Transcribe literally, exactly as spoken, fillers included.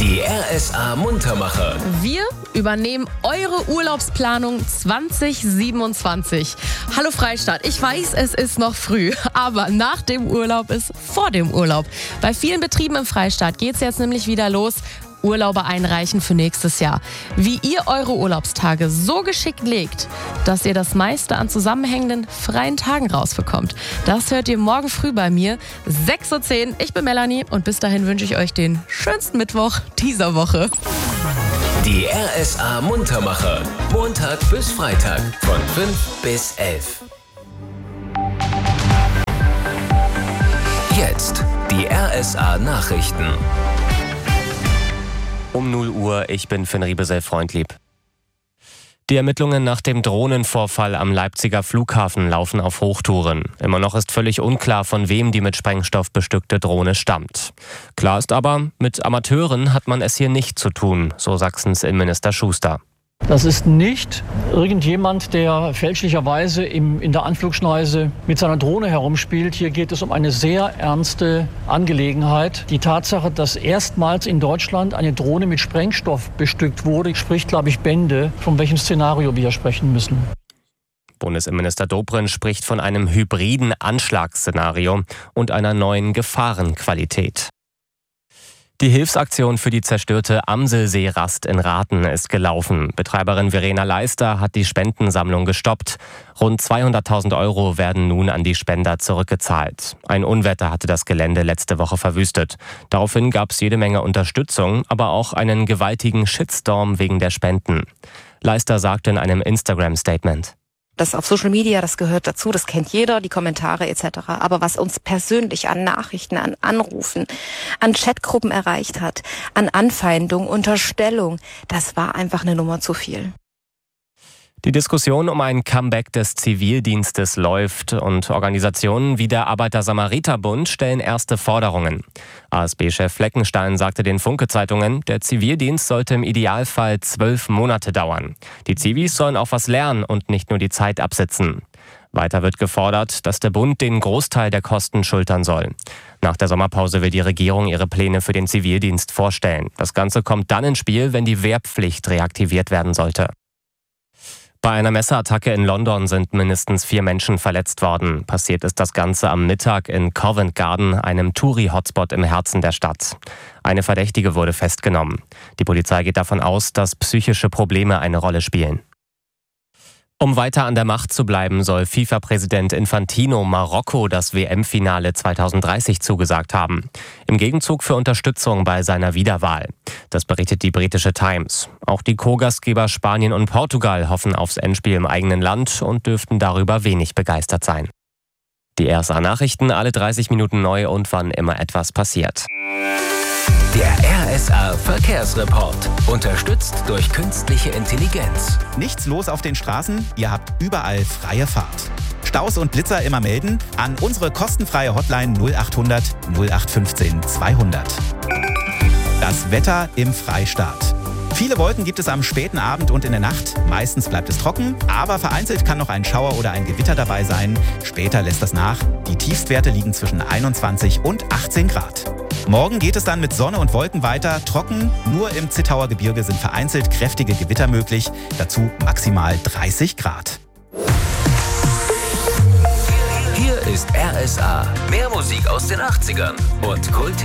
Die R S A Muntermacher. Wir übernehmen eure Urlaubsplanung zwanzig siebenundzwanzig. Hallo Freistadt, ich weiß, es ist noch früh, aber nach dem Urlaub ist vor dem Urlaub. Bei vielen Betrieben im Freistaat geht es jetzt nämlich wieder los. Urlaube einreichen für nächstes Jahr. Wie ihr eure Urlaubstage so geschickt legt, dass ihr das meiste an zusammenhängenden freien Tagen rausbekommt. Das hört ihr morgen früh bei mir, sechs Uhr zehn. Ich bin Melanie und bis dahin wünsche ich euch den schönsten Mittwoch dieser Woche. Die R S A Muntermacher. Montag bis Freitag von fünf bis elf. Jetzt die R S A Nachrichten. Um null Uhr, ich bin Finn Riebesell-Freundlieb. Die Ermittlungen nach dem Drohnenvorfall am Leipziger Flughafen laufen auf Hochtouren. Immer noch ist völlig unklar, von wem die mit Sprengstoff bestückte Drohne stammt. Klar ist aber, mit Amateuren hat man es hier nicht zu tun, so Sachsens Innenminister Schuster. Das ist nicht irgendjemand, der fälschlicherweise im, in der Anflugschneise mit seiner Drohne herumspielt. Hier geht es um eine sehr ernste Angelegenheit. Die Tatsache, dass erstmals in Deutschland eine Drohne mit Sprengstoff bestückt wurde, spricht, glaube ich, Bände, von welchem Szenario wir hier sprechen müssen. Bundesinnenminister Dobrindt spricht von einem hybriden Anschlagsszenario und einer neuen Gefahrenqualität. Die Hilfsaktion für die zerstörte Amselsee-Rast in Rathen ist gelaufen. Betreiberin Verena Leister hat die Spendensammlung gestoppt. Rund zweihunderttausend Euro werden nun an die Spender zurückgezahlt. Ein Unwetter hatte das Gelände letzte Woche verwüstet. Daraufhin gab es jede Menge Unterstützung, aber auch einen gewaltigen Shitstorm wegen der Spenden. Leister sagte in einem Instagram-Statement: Das auf Social Media, das gehört dazu, das kennt jeder, die Kommentare et cetera. Aber was uns persönlich an Nachrichten, an Anrufen, an Chatgruppen erreicht hat, an Anfeindung, Unterstellung, das war einfach eine Nummer zu viel. Die Diskussion um ein Comeback des Zivildienstes läuft und Organisationen wie der Arbeiter-Samariter-Bund stellen erste Forderungen. A S B-Chef Fleckenstein sagte den Funke-Zeitungen, der Zivildienst sollte im Idealfall zwölf Monate dauern. Die Zivis sollen auch was lernen und nicht nur die Zeit absitzen. Weiter wird gefordert, dass der Bund den Großteil der Kosten schultern soll. Nach der Sommerpause will die Regierung ihre Pläne für den Zivildienst vorstellen. Das Ganze kommt dann ins Spiel, wenn die Wehrpflicht reaktiviert werden sollte. Bei einer Messerattacke in London sind mindestens vier Menschen verletzt worden. Passiert ist das Ganze am Mittag in Covent Garden, einem Touri-Hotspot im Herzen der Stadt. Eine Verdächtige wurde festgenommen. Die Polizei geht davon aus, dass psychische Probleme eine Rolle spielen. Um weiter an der Macht zu bleiben, soll FIFA-Präsident Infantino Marokko das W M-Finale zweitausenddreißig zugesagt haben. Im Gegenzug für Unterstützung bei seiner Wiederwahl. Das berichtet die britische Times. Auch die Co-Gastgeber Spanien und Portugal hoffen aufs Endspiel im eigenen Land und dürften darüber wenig begeistert sein. Die R S A-Nachrichten alle dreißig Minuten neu und wann immer etwas passiert. Der R S A Verkehrsreport. Unterstützt durch künstliche Intelligenz. Nichts los auf den Straßen, ihr habt überall freie Fahrt. Staus und Blitzer immer melden an unsere kostenfreie Hotline null achthundert nullachtfünfzehn zweihundert. Das Wetter im Freistaat. Viele Wolken gibt es am späten Abend und in der Nacht. Meistens bleibt es trocken, aber vereinzelt kann noch ein Schauer oder ein Gewitter dabei sein. Später lässt das nach. Die Tiefstwerte liegen zwischen einundzwanzig und achtzehn Grad. Morgen geht es dann mit Sonne und Wolken weiter. Trocken, nur im Zittauer Gebirge sind vereinzelt kräftige Gewitter möglich. Dazu maximal dreißig Grad. Hier ist R S A. Mehr Musik aus den achtzigern und Kult.